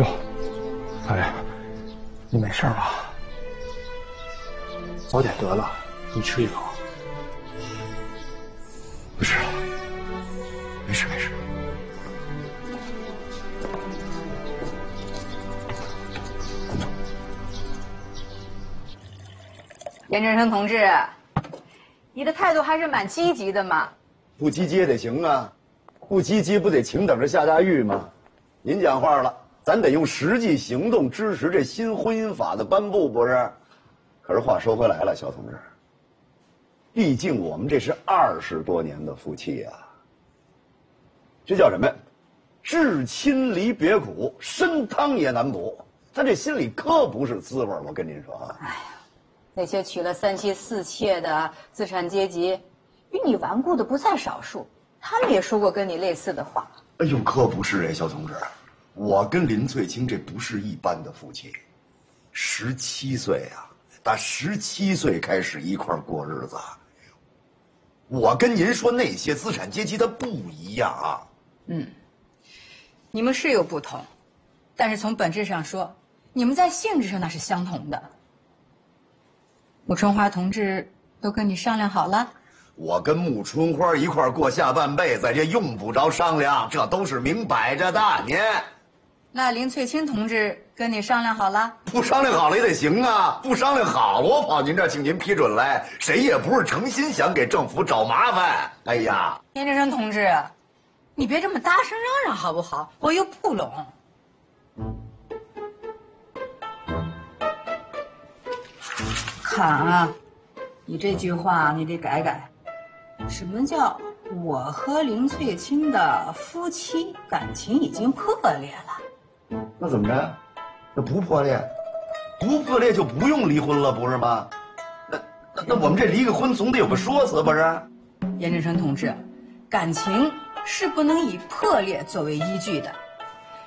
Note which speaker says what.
Speaker 1: 哟，大爷，你没事吧？早点得了，你吃一口。不是了，没事没事。
Speaker 2: 严振声同志，你的态度还是蛮积极的嘛。
Speaker 3: 不积极也得行啊，不积极不得请等着下大狱吗？您讲话了，咱得用实际行动支持这新婚姻法的颁布，不是？可是话说回来了，小同志，毕竟我们这是20多年的夫妻呀，这叫什么呀？至亲离别苦，参汤也难补。咱这心里可不是滋味，我跟您说啊。
Speaker 2: 哎呀，那些娶了3妻4妾的资产阶级，与你顽固的不在少数，他们也说过跟你类似的话。
Speaker 3: 哎呦，可不是哎，小同志，我跟林翠清这不是一般的夫妻，17岁啊，打17岁开始一块过日子。我跟您说，那些资产阶级他不一样啊。
Speaker 2: 你们是有不同，但是从本质上说，你们在性质上那是相同的。穆春花同志都跟你商量好了？
Speaker 3: 我跟穆春花一块过下半辈子，这用不着商量，这都是明摆着的。您
Speaker 2: 那林翠清同志跟你商量好了？
Speaker 3: 不商量好了也得行啊，不商量好了，我跑您这儿请您批准来，谁也不是诚心想给政府找麻烦。哎呀，
Speaker 2: 严振声同志，你别这么大声嚷嚷好不好？我又不聋。看啊，你这句话你得改改。什么叫我和林翠清的夫妻感情已经破裂了？
Speaker 3: 那怎么着？那不破裂，不破裂就不用离婚了，不是吗？那我们这离个婚总得有个说辞，不是？
Speaker 2: 严振声同志，感情是不能以破裂作为依据的。